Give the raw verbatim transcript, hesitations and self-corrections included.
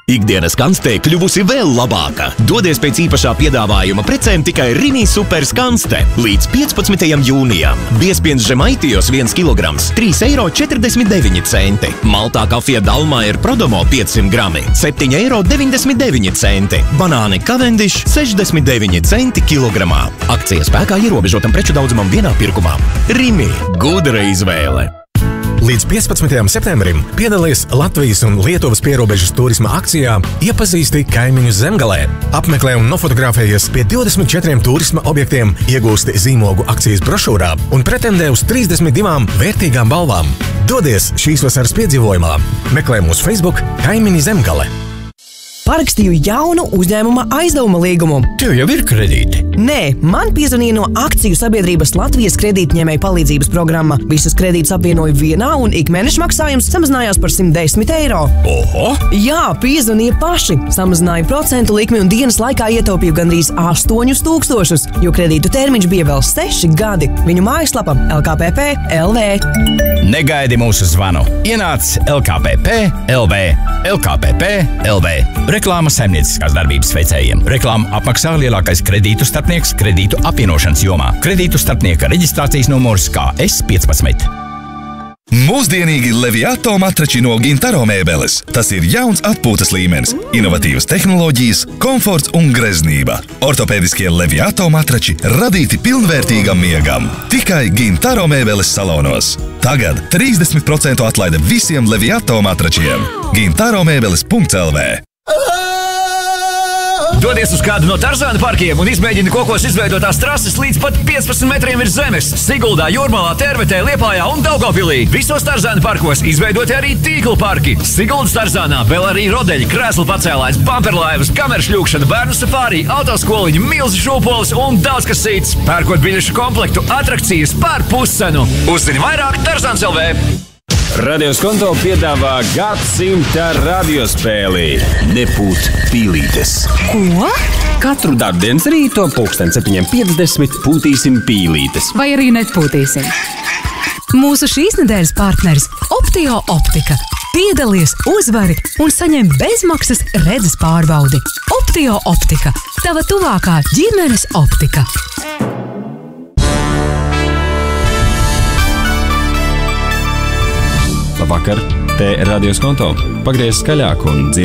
Ikdienas skanstē kļuvusi vēl labāka. Dodies pēc īpašā piedāvājuma precēm tikai Rimi Super skanste. Līdz piecpadsmitajam jūnijam. Biezpiens Žemaitijos viens kilograms - trīs eiro četrdesmit deviņi centi. Maltā kafija Dalmair Prodomo piecsimt grami - septiņi eiro deviņdesmit deviņi centi. Banāni Cavendish sešdesmit deviņi centi kilogramā. Akcija spēkā ierobežotam preču daudzumam vienā pirkumā. Rimi - gudra izvēle. Līdz piecpadsmitajam septembrim piedalies Latvijas un Lietuvas pierobežas turisma akcijā Iepazīsti kaimiņus Zemgalē. Apmeklē un nofotografējies pie divdesmit četriem turisma objektiem, iegūsti zīmogu akcijas brošūrā un pretendē uz trīsdesmit divām vērtīgām balvām. Dodies šīs vasaras piedzīvojumā. Meklē mūsu Facebook Kaimiņi Zemgale. Parakstīju jaunu uzņēmuma aizdevuma līgumu. Tev jau ir kredīti? Nē, man piezvanīja no akciju sabiedrības Latvijas kredītņēmēju palīdzības programma. Visus kredītus apvienoju vienā un ikmēneša maksājums samazinājās par simt desmit eiro. Oho! Jā, piezvanīja paši. Samazināju procentu likmi un dienas laikā ietaupīju gandrīz astoņus tūkstošus, jo kredītu termiņš bija vēl seši gadi. Viņu mājaslapa L K P P L V. Negaidi mūsu zvanu. Ienāc L K P P L V. L K P P L V. Reklāma saimnieciskās darbības veicējiem. Reklāmu apmaksā lielākais kredītu starpnieks kredītu apvienošanas jomā. Kredītu starpnieka reģistrācijas numurs K S piecpadsmit. Mūsdienīgi Leviato matrači no Gintaro mēbeles. Tas ir jauns atpūtas līmenis, inovatīvas tehnoloģijas, komforts un greznība. Ortopēdiskie Leviato matrači radīti pilnvērtīgam miegam. Tikai Gintaro mēbeles salonos. Tagad trīsdesmit procentu atlaide visiem Leviato matračiem. gintaro mēbeles punkts L V. Dodies uz kādu no Tarzāna parkiem un izmēģini kokos izveidotās trases līdz pat piecpadsmit metriem virs zemes. Siguldā, Jūrmalā, Tervetē, Liepājā un Daugavpilī. Visos Tarzāna parkos izveidoti arī tīklu parki. Siguldas Tarzānā vēl arī rodeļi, krēslu pacēlājs, bumperlaivas, kameršļūkšana, bērnu safāri, autoskoliņi, milzi šūpolis un daudz kas cits. Pērkot biļešu komplektu, atrakcijas par puscenu. Uzzini vairāk Tarzāns L V. Radio Skonto piedāvā gadsimta radiospēli Nepūt pīlītes. Ko? Katru darbdienas rīto pulksten septiņiem piecdesmit pūtīsim pīlītes. Vai arī nepūtīsim? Mūsu šīs nedēļas partneris Optio Optika. Piedalies, uzvari un saņem bezmaksas redzes pārbaudi. Optio Optika. Tava tuvākā ģimenes optika. Labvakar, te Radio Skonto. Pagriez skaļāk un dziedi.